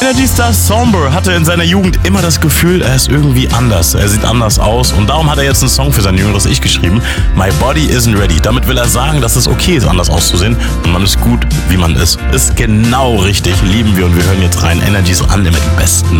Energy Star Somber hatte in seiner Jugend immer das Gefühl, er ist irgendwie anders. Er sieht anders aus und darum hat er jetzt einen Song für sein jüngeres Ich geschrieben. My Body Isn't Ready. Damit will er sagen, dass es okay ist, anders auszusehen und man ist gut, wie man ist. Ist genau richtig. Lieben wir und wir hören jetzt rein. Energy ist an mit dem Besten.